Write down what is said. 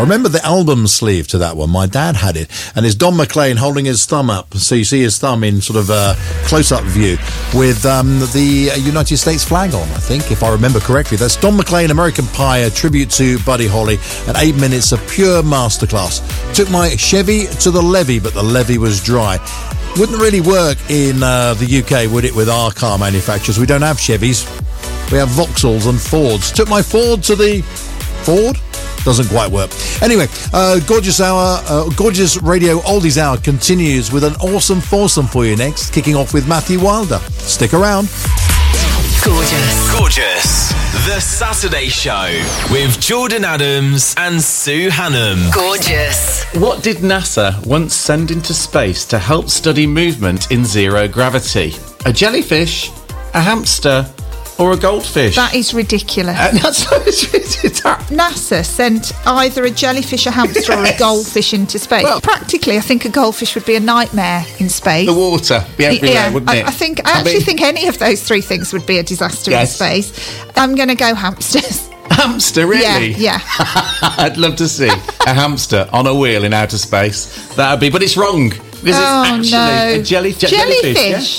I remember the album sleeve to that one. My dad had it. And it's Don McLean holding his thumb up. So you see his thumb in sort of a close-up view with the United States flag on, I think, if I remember correctly. That's Don McLean, American Pie, a tribute to Buddy Holly, and 8 minutes of pure masterclass. Took my Chevy to the levee, but the levee was dry. Wouldn't really work in the UK, would it, with our car manufacturers? We don't have Chevys. We have Vauxhalls and Fords. Took my Ford to the... Ford? Doesn't quite work. Anyway, gorgeous radio oldies hour continues with an awesome foursome for you next, kicking off with Matthew Wilder. Stick around. Gorgeous. The Saturday Show with Jordan Adams and Sue Hannam. Gorgeous. What did NASA once send into space to help study movement in zero gravity? A jellyfish, a hamster, or a goldfish? That is ridiculous. NASA sent either a jellyfish, a hamster, or a goldfish into space. Well, practically, I think a goldfish would be a nightmare in space. The water be everywhere, wouldn't it? I actually think any of those three things would be a disaster in space. I'm going to go hamsters. Hamster, really? Yeah. I'd love to see a hamster on a wheel in outer space. That'd be, but it's wrong. Because it's actually a jellyfish. Jellyfish?